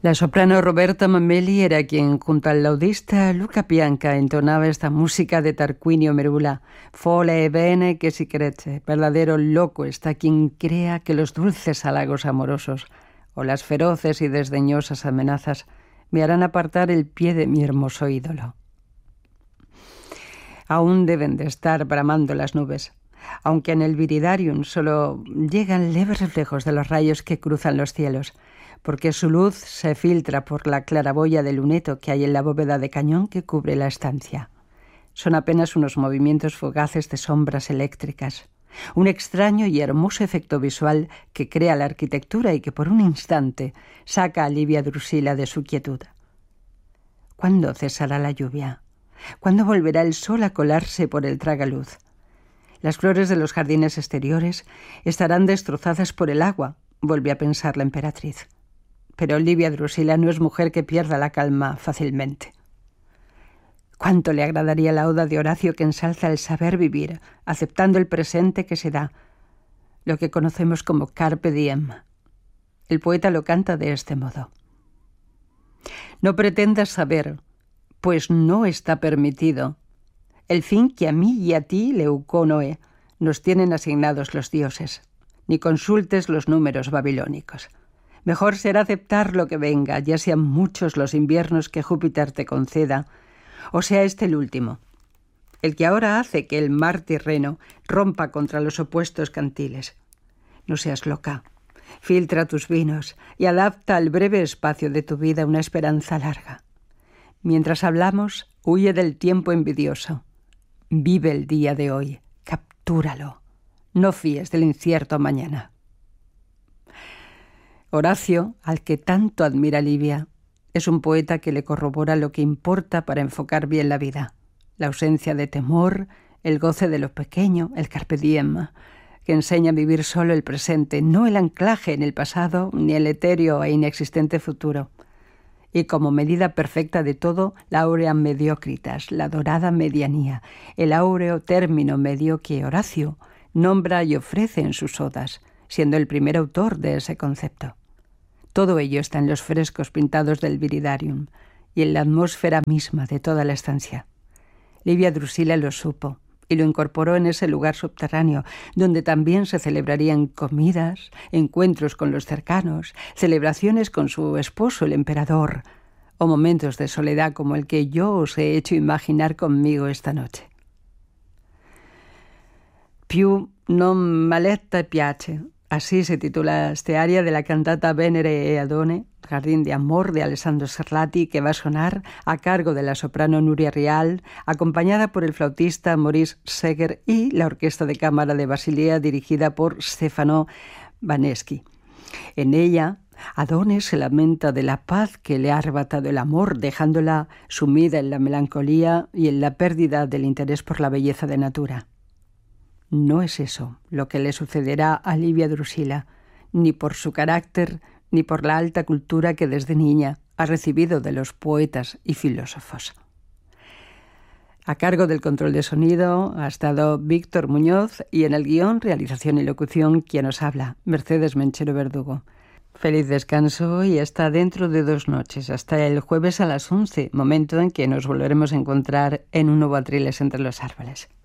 La soprano Roberta Mameli era quien, junto al laudista Luca Pianca, entonaba esta música de Tarquinio Merula. Folle e bene che si crece, verdadero loco está quien crea que los dulces halagos amorosos o las feroces y desdeñosas amenazas me harán apartar el pie de mi hermoso ídolo. Aún deben de estar bramando las nubes, aunque en el Viridarium solo llegan leves reflejos de los rayos que cruzan los cielos, porque su luz se filtra por la claraboya de luneto que hay en la bóveda de cañón que cubre la estancia. Son apenas unos movimientos fugaces de sombras eléctricas, un extraño y hermoso efecto visual que crea la arquitectura y que por un instante saca a Livia Drusila de su quietud. ¿Cuándo cesará la lluvia? ¿Cuándo volverá el sol a colarse por el tragaluz? Las flores de los jardines exteriores estarán destrozadas por el agua, volvió a pensar la emperatriz. Pero Livia Drusila no es mujer que pierda la calma fácilmente. ¿Cuánto le agradaría la oda de Horacio que ensalza el saber vivir, aceptando el presente que se da, lo que conocemos como carpe diem? El poeta lo canta de este modo. No pretendas saber, pues no está permitido, el fin que a mí y a ti, Leucónoe, nos tienen asignados los dioses, ni consultes los números babilónicos. Mejor será aceptar lo que venga, ya sean muchos los inviernos que Júpiter te conceda, o sea este el último, el que ahora hace que el mar Tirreno rompa contra los opuestos cantiles. No seas loca, filtra tus vinos y adapta al breve espacio de tu vida una esperanza larga. Mientras hablamos, huye del tiempo envidioso. Vive el día de hoy, captúralo. No fíes del incierto mañana. Horacio, al que tanto admira Livia, es un poeta que le corrobora lo que importa para enfocar bien la vida. La ausencia de temor, el goce de lo pequeño, el carpe diem, que enseña a vivir solo el presente, no el anclaje en el pasado ni el etéreo e inexistente futuro. Y como medida perfecta de todo, la aurea mediocritas, la dorada medianía, el áureo término medio que Horacio nombra y ofrece en sus odas, siendo el primer autor de ese concepto. Todo ello está en los frescos pintados del Viridarium y en la atmósfera misma de toda la estancia. Livia Drusila lo supo y lo incorporó en ese lugar subterráneo, donde también se celebrarían comidas, encuentros con los cercanos, celebraciones con su esposo, el emperador, o momentos de soledad como el que yo os he hecho imaginar conmigo esta noche. Più non m'aletta piace. Así se titula este aria de la cantata Venere e Adone, Jardín de Amor de Alessandro Scarlatti, que va a sonar a cargo de la soprano Nuria Rial, acompañada por el flautista Maurice Seger y la orquesta de cámara de Basilea dirigida por Stefano Baneschi. En ella, Adone se lamenta de la paz que le ha arrebatado el amor, dejándola sumida en la melancolía y en la pérdida del interés por la belleza de natura. No es eso lo que le sucederá a Livia Drusila, ni por su carácter, ni por la alta cultura que desde niña ha recibido de los poetas y filósofos. A cargo del control de sonido ha estado Víctor Muñoz y en el guión, realización y locución, quien os habla, Mercedes Menchero Verdugo. Feliz descanso y hasta dentro de 2 noches, hasta el jueves a las 11, momento en que nos volveremos a encontrar en un nuevo Atriles entre los árboles.